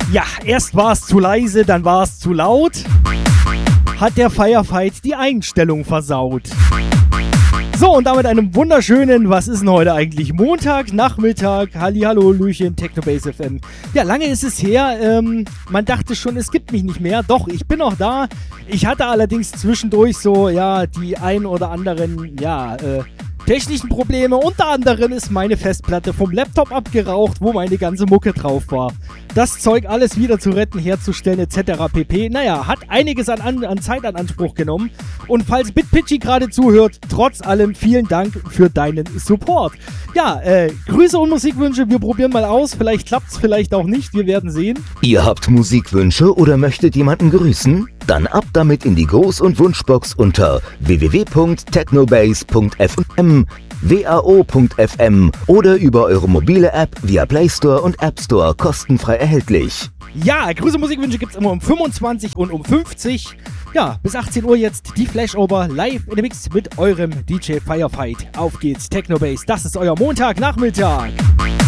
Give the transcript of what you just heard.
Ja, erst war es zu leise, dann war es zu laut. Hat der Firefight die Einstellung versaut. So, und damit einem wunderschönen, was ist denn heute eigentlich? Montag, Nachmittag, Hallihallo, Lüchen, Technobase FM. Ja, lange ist es her, man dachte schon, es gibt mich nicht mehr. Doch, ich bin noch da. Ich hatte allerdings zwischendurch so, ja, die ein oder anderen, technischen Probleme. Unter anderem ist meine Festplatte vom Laptop abgeraucht, wo meine ganze Mucke drauf war. Das Zeug alles wieder zu retten, herzustellen etc. pp. Naja, hat einiges an Zeit in Anspruch genommen. Und falls BitPitchy gerade zuhört, trotz allem vielen Dank für deinen Support. Ja, Grüße und Musikwünsche, wir probieren mal aus. Vielleicht klappt's, vielleicht auch nicht, wir werden sehen. Ihr habt Musikwünsche oder möchtet jemanden grüßen? Dann ab damit in die Gruß- und Wunschbox unter www.technobase.fm, wao.fm oder über eure mobile App via Play Store und App Store kostenfrei erhältlich. Ja, Grüße Musikwünsche gibt's immer um 25 und um 50. Ja, bis 18 Uhr jetzt die Flashover live in dem Mix mit eurem DJ Firefight. Auf geht's, Technobase, das ist euer Montagnachmittag.